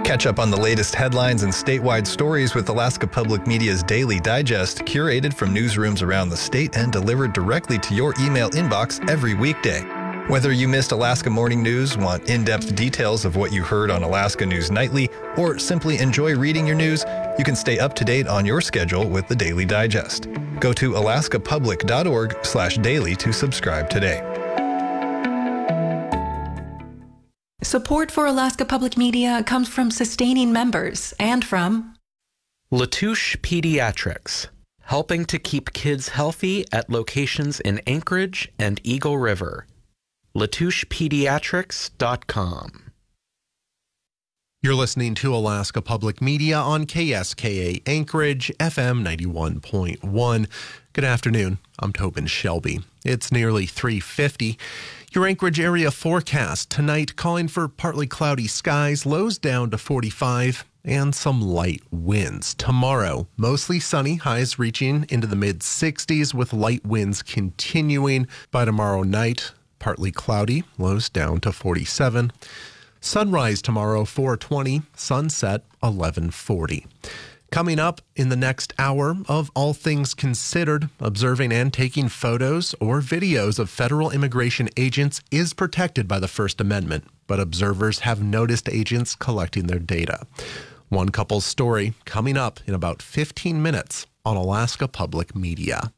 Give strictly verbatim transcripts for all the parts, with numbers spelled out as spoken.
Catch up on the latest headlines and statewide stories with Alaska Public Media's Daily Digest, curated from newsrooms around the state and delivered directly to your email inbox every weekday. Whether you missed Alaska Morning News, want in-depth details of what you heard on Alaska News Nightly, or simply enjoy reading your news, you can stay up to date on your schedule with the Daily Digest. Go to alaskapublic.org slash daily to subscribe today. Support for Alaska Public Media comes from sustaining members and from Latouche Pediatrics, helping to keep kids healthy at locations in Anchorage and Eagle River. latouche pediatrics dot com. You're listening to Alaska Public Media on K S K A Anchorage, F M ninety-one point one. Good afternoon. I'm Tobin Shelby. It's nearly three fifty. Your Anchorage area forecast tonight calling for partly cloudy skies, lows down to forty-five, and some light winds. Tomorrow, mostly sunny, highs reaching into the mid sixties with light winds continuing. By tomorrow night, partly cloudy, lows down to forty-seven. Sunrise tomorrow, four twenty, sunset, eleven forty. Coming up in the next hour of All Things Considered, observing and taking photos or videos of federal immigration agents is protected by the First Amendment, but observers have noticed agents collecting their data. One couple's story coming up in about fifteen minutes on Alaska Public Media.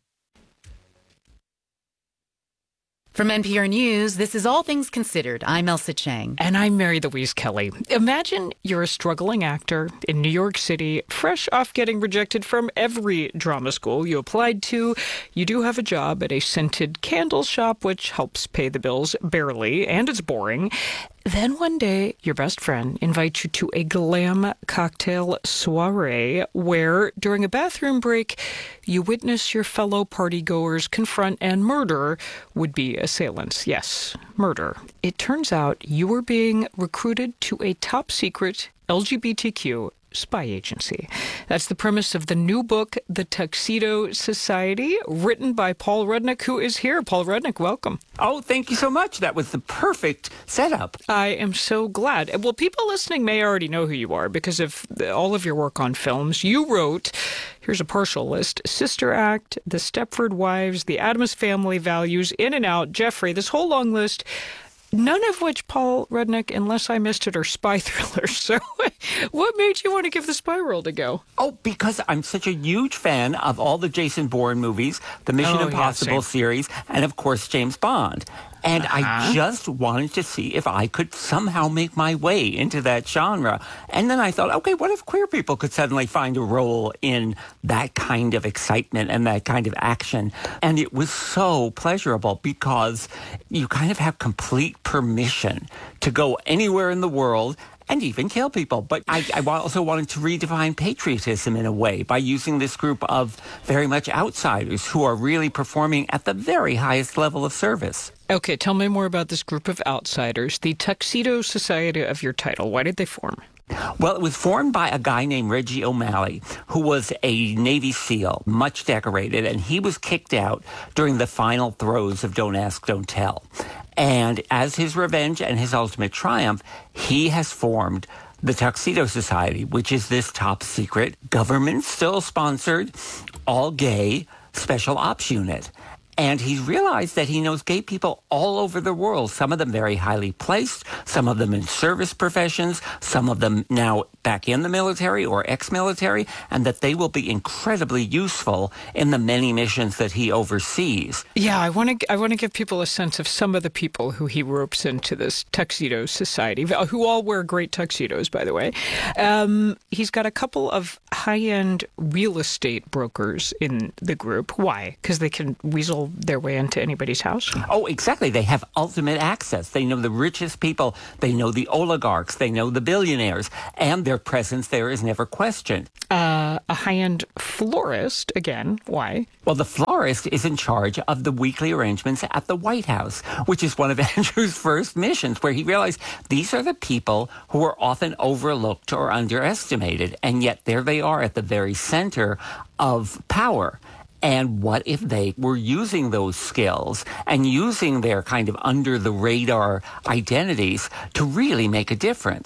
From N P R News, this is All Things Considered. I'm Elsa Chang. And I'm Mary Louise Kelly. Imagine you're a struggling actor in New York City, fresh off getting rejected from every drama school you applied to. You do have a job at a scented candle shop, which helps pay the bills barely, and it's boring. Then one day, your best friend invites you to a glam cocktail soiree where, during a bathroom break, you witness your fellow partygoers confront and murder would-be assailants. Yes, murder. It turns out you were being recruited to a top-secret L G B T Q spy agency. That's the premise of the new book, The Tuxedo Society, written by Paul Rudnick, who is here. Paul Rudnick, welcome. Oh, thank you so much. That was the perfect setup. I am so glad. Well, people listening may already know who you are because of the, all of your work on films. You wrote, here's a partial list, Sister Act, The Stepford Wives, The Addams Family Values, In and Out, Jeffrey, this whole long list. None of which, Paul Rudnick, unless I missed it, are spy thrillers. So what made you want to give the spy world a go? Oh, because I'm such a huge fan of all the Jason Bourne movies, the Mission Oh, Impossible yeah, series, and of course, James Bond. And Uh-huh. I just wanted to see if I could somehow make my way into that genre. And then I thought, okay, what if queer people could suddenly find a role in that kind of excitement and that kind of action? And it was so pleasurable because you kind of have complete permission to go anywhere in the world and even kill people. But I, I also wanted to redefine patriotism in a way by using this group of very much outsiders who are really performing at the very highest level of service. Okay, tell me more about this group of outsiders, the Tuxedo Society of your title. Why did they form? Well, it was formed by a guy named Reggie O'Malley, who was a Navy SEAL, much decorated, and he was kicked out during the final throes of Don't Ask, Don't Tell. And as his revenge and his ultimate triumph, he has formed the Tuxedo Society, which is this top secret, government still sponsored, all gay special ops unit. And he's realized that he knows gay people all over the world, some of them very highly placed, some of them in service professions, some of them now back in the military or ex-military, and that they will be incredibly useful in the many missions that he oversees. Yeah, I want to I want to give people a sense of some of the people who he ropes into this Tuxedo Society, who all wear great tuxedos, by the way. Um, he's got a couple of high-end real estate brokers in the group. Why? Because they can weasel their way into anybody's house? Oh, exactly. They have ultimate access. They know the richest people. They know the oligarchs. They know the billionaires. And their presence there is never questioned. Uh, a high-end florist, again, why? Well, the florist is in charge of the weekly arrangements at the White House, which is one of Andrew's first missions, where he realized these are the people who are often overlooked or underestimated. And yet there they are at the very center of power. And what if they were using those skills and using their kind of under-the-radar identities to really make a difference?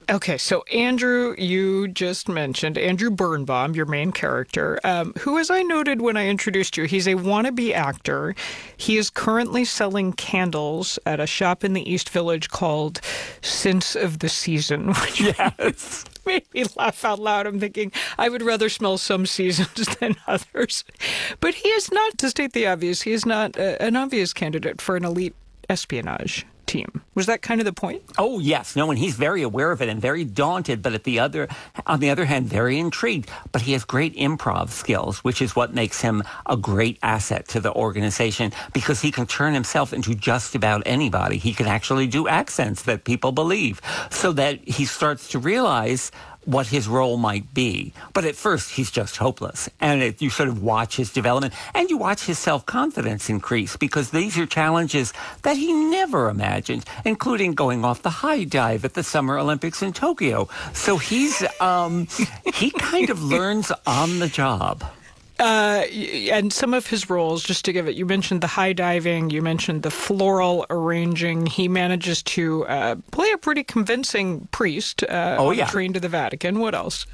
Okay, so Andrew, you just mentioned Andrew Birnbaum, your main character, um, who, as I noted when I introduced you, he's a wannabe actor. He is currently selling candles at a shop in the East Village called Scents of the Season, which yes. made me laugh out loud. I'm thinking I would rather smell some seasons than others. But he is not, to state the obvious, he is not uh, an obvious candidate for an elite espionage team. Was that kind of the point? Oh, yes. No, and he's very aware of it and very daunted, but at the other, on the other hand, very intrigued. But he has great improv skills, which is what makes him a great asset to the organization, because he can turn himself into just about anybody. He can actually do accents that people believe, so that he starts to realize what his role might be. But at first, he's just hopeless. And it, you sort of watch his development, and you watch his self-confidence increase, because these are challenges that he never imagined, including going off the high dive at the Summer Olympics in Tokyo. So he's, um, he kind of learns on the job. Uh, and some of his roles, just to give it, you mentioned the high diving, you mentioned the floral arranging. He manages to uh, play a pretty convincing priest uh, oh, on yeah. a train to the Vatican. What else?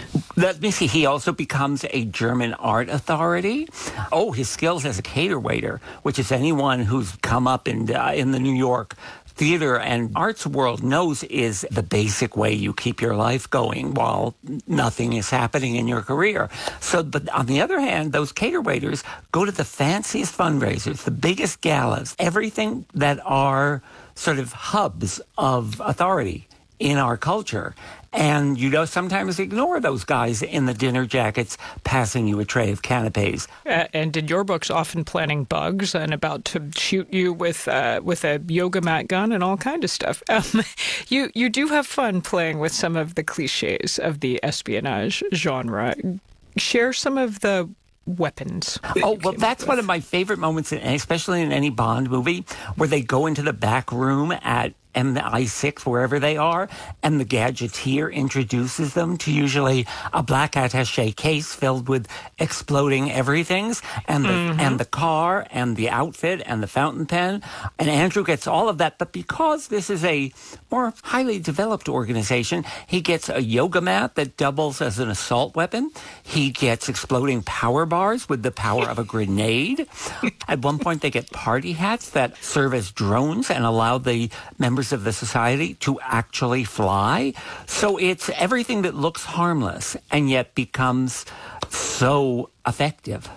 Let me see. He also becomes a German art authority. Oh, his skills as a cater waiter, which is anyone who's come up in, uh, in the New York theater and arts world knows is the basic way you keep your life going while nothing is happening in your career. So, but on the other hand, those cater waiters go to the fanciest fundraisers, the biggest galas, everything that are sort of hubs of authority in our culture. And you know, sometimes ignore those guys in the dinner jackets passing you a tray of canapes. Uh, and in your books, often planning bugs and about to shoot you with uh, with a yoga mat gun and all kind of stuff. Um, you you do have fun playing with some of the cliches of the espionage genre. Share some of the weapons. Oh, well, that's one of my favorite moments, in, especially in any Bond movie, where they go into the back room at M I six, wherever they are, and the gadgeteer introduces them to usually a black attaché case filled with exploding everythings, and the, mm-hmm. and the car, and the outfit, and the fountain pen. And Andrew gets all of that, but because this is a more highly developed organization, he gets a yoga mat that doubles as an assault weapon. He gets exploding power bars with the power of a grenade. At one point, they get party hats that serve as drones and allow the members of the society to actually fly. So it's everything that looks harmless and yet becomes so effective.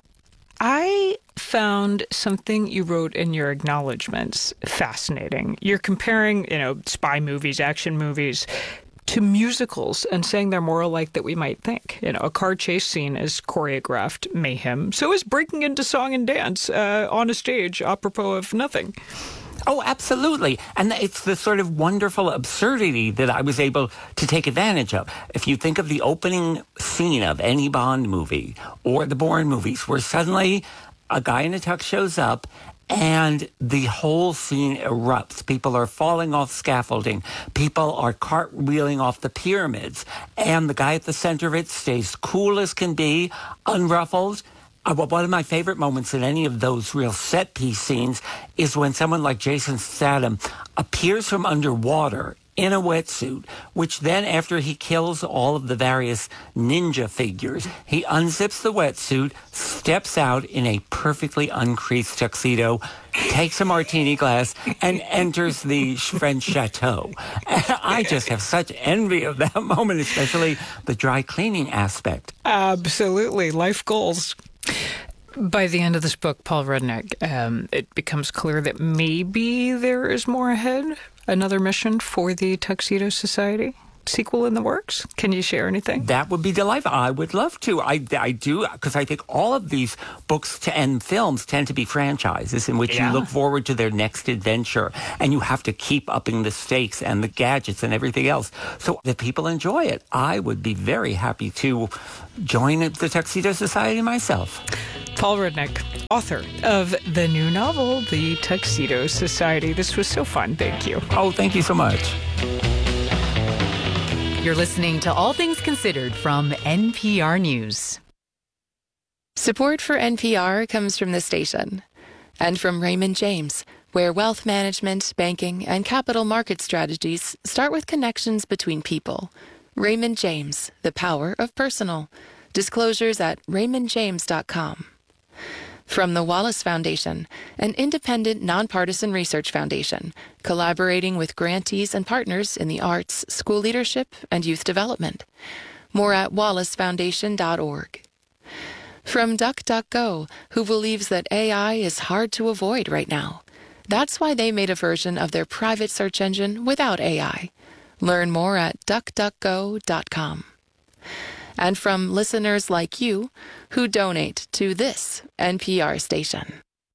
I found something you wrote in your acknowledgments fascinating. You're comparing, you know, spy movies, action movies to musicals and saying they're more alike than we might think. You know, a car chase scene is choreographed mayhem. So is breaking into song and dance uh, on a stage apropos of nothing. Oh, absolutely. And it's the sort of wonderful absurdity that I was able to take advantage of. If you think of the opening scene of any Bond movie or the Bourne movies, where suddenly a guy in a tux shows up and the whole scene erupts. People are falling off scaffolding. People are cartwheeling off the pyramids. And the guy at the center of it stays cool as can be, unruffled. Uh, one of my favorite moments in any of those real set-piece scenes is when someone like Jason Statham appears from underwater in a wetsuit, which then, after he kills all of the various ninja figures, he unzips the wetsuit, steps out in a perfectly uncreased tuxedo, takes a martini glass, and enters the French chateau. I just have such envy of that moment, especially the dry cleaning aspect. Absolutely. Life goals. By the end of this book, Paul Rudnick, um, it becomes clear that maybe there is more ahead. Another mission for the Tuxedo Society. Sequel in the works? Can you share anything? That would be delightful. I would love to. I, I do, because I think all of these books to, and films tend to be franchises in which yeah. you look forward to their next adventure, and you have to keep upping the stakes and the gadgets and everything else so that people enjoy it. I would be very happy to join the Tuxedo Society myself. Paul Rudnick, author of the new novel, The Tuxedo Society. This was so fun. Thank you. Oh, thank you so much. You're listening to All Things Considered from N P R News. Support for N P R comes from the station and from Raymond James, where wealth management, banking, and capital market strategies start with connections between people. Raymond James, the power of personal. Disclosures at raymond james dot com. From the Wallace Foundation, an independent, nonpartisan research foundation, collaborating with grantees and partners in the arts, school leadership, and youth development. More at wallace foundation dot org. From DuckDuckGo, who believes that A I is hard to avoid right now. That's why they made a version of their private search engine without A I. Learn more at duck duck go dot com. And from listeners like you who donate to this N P R station.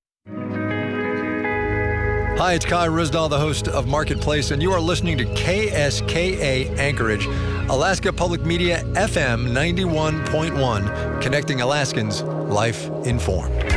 Hi, it's Kai Ryssdal, the host of Marketplace, and you are listening to K S K A Anchorage, Alaska Public Media F M ninety-one point one, connecting Alaskans, life informed.